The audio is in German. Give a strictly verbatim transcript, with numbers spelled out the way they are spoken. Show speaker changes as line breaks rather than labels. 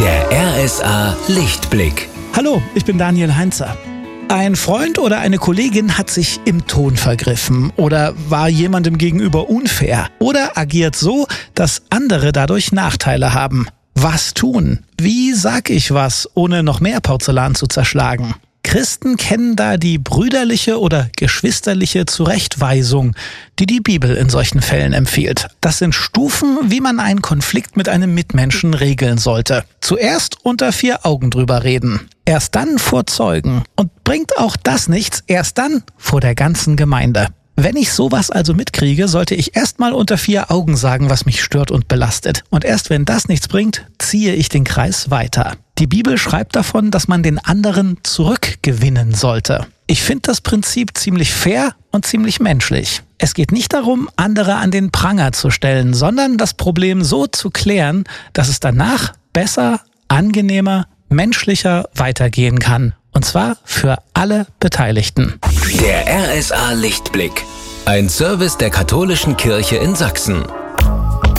Der R S A Lichtblick.
Hallo, ich bin Daniel Heinzer. Ein Freund oder eine Kollegin hat sich im Ton vergriffen oder war jemandem gegenüber unfair oder agiert so, dass andere dadurch Nachteile haben. Was tun? Wie sag ich was, ohne noch mehr Porzellan zu zerschlagen? Christen kennen da die brüderliche oder geschwisterliche Zurechtweisung, die die Bibel in solchen Fällen empfiehlt. Das sind Stufen, wie man einen Konflikt mit einem Mitmenschen regeln sollte. Zuerst unter vier Augen drüber reden. Erst dann vor Zeugen. Und bringt auch das nichts, erst dann vor der ganzen Gemeinde. Wenn ich sowas also mitkriege, sollte ich erstmal unter vier Augen sagen, was mich stört und belastet. Und erst wenn das nichts bringt, ziehe ich den Kreis weiter. Die Bibel schreibt davon, dass man den anderen zurückgewinnen sollte. Ich finde das Prinzip ziemlich fair und ziemlich menschlich. Es geht nicht darum, andere an den Pranger zu stellen, sondern das Problem so zu klären, dass es danach besser, angenehmer, menschlicher weitergehen kann. Und zwar für alle Beteiligten.
Der R S A Lichtblick. Ein Service der Katholischen Kirche in Sachsen.